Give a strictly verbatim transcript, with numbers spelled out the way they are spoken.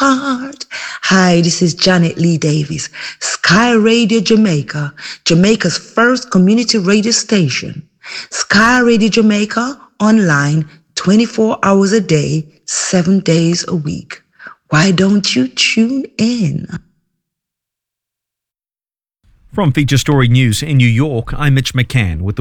apart. Hi, this is Janet Lee Davis, Sky Radio Jamaica, Jamaica's first community radio station. Sky Radio Jamaica, online twenty-four hours a day, seven days a week. Why don't you tune in? From Feature Story News in New York, I'm Mitch McCann with the